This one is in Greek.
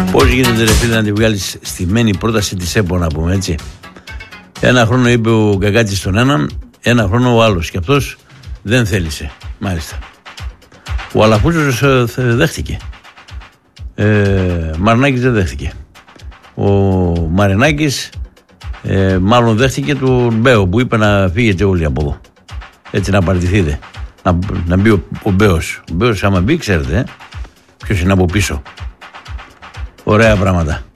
Πώς γίνεται ρε φίλε να τη βγάλεις στημένη πρόταση της ΕΠΟ, να πούμε έτσι. Ένα χρόνο είπε ο Γκαγκάτσης στον έναν, ένα χρόνο ο άλλος. Και αυτός δεν θέλησε. Μάλιστα. Ο Αλαφούζος δέχτηκε. Μαρινάκης δεν δέχτηκε. Ο Μαρινάκης μάλλον δέχτηκε τον Μπέο που είπε να φύγετε όλοι από εδώ. Έτσι να παραιτηθείτε. Να μπει ο Μπέος. Ο Μπέος άμα μπει ξέρετε ποιος είναι από πίσω. Ωραία πράγματα.